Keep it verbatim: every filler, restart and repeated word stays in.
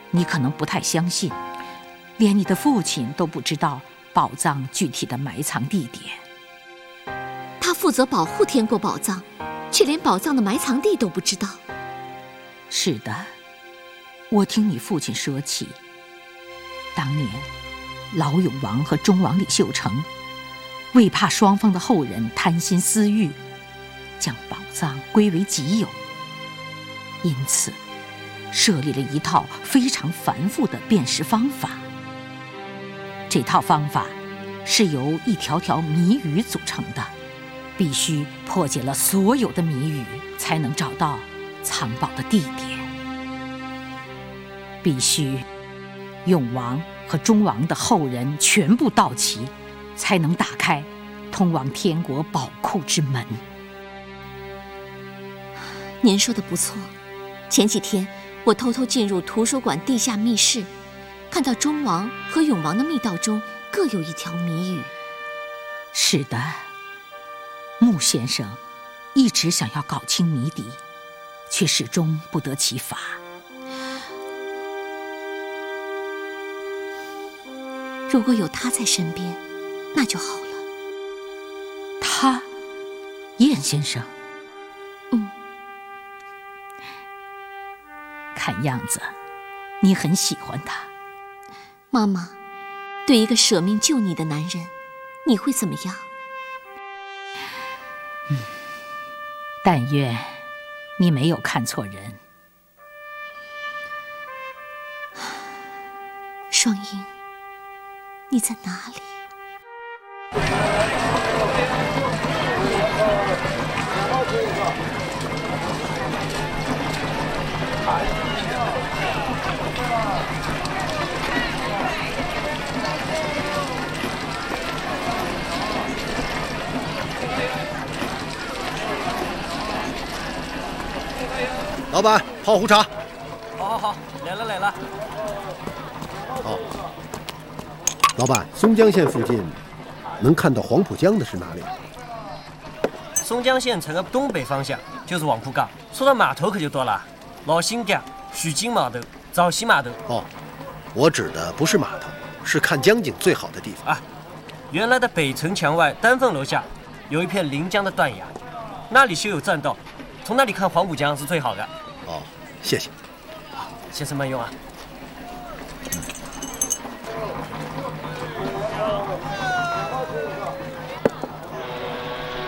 你可能不太相信，连你的父亲都不知道宝藏具体的埋藏地点。 他负责保护天国宝藏，却连宝藏的埋藏地都不知道。 是的，我听你父亲说起，当年老永王和忠王李秀成为怕双方的后人贪心私欲，将宝藏归为己有，因此设立了一套非常繁复的辨识方法。这套方法是由一条条谜语组成的，必须破解了所有的谜语，才能找到藏宝的地点。必须永王和忠王的后人全部到齐，才能打开通往天国宝库之门。 您说的不错，前几天我偷偷进入图书馆地下密室，看到忠王和永王的密道中各有一条谜语。 是的，穆先生一直想要搞清谜底，却始终不得其法。 如果有他在身边，那就好了。 他，燕先生。 嗯。 看样子，你很喜欢他。 妈妈，对一个舍命救你的男人，你会怎么样？ 嗯，但愿你没有看错人。 双鹰，你在哪里？ 老板，泡壶茶。 好好好，来了来了。 好，老板，松江县附近能看到黄浦江的是哪里？ 松江县城的东北方向就是黄浦港。说到码头可就多了，老新港、许金码头、枣溪码头。 哦，我指的不是码头，是看江景最好的地方啊。原来的北城墙外丹凤楼下有一片临江的断崖，那里修有栈道，从那里看黄浦江是最好的。 哦，谢谢。 先生慢用啊。